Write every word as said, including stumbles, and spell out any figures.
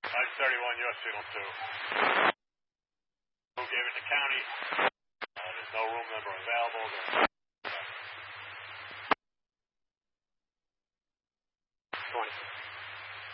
Life thirty-one, U S Signal two. Who gave it to county? Uh, there's no room number available. There's... twenty.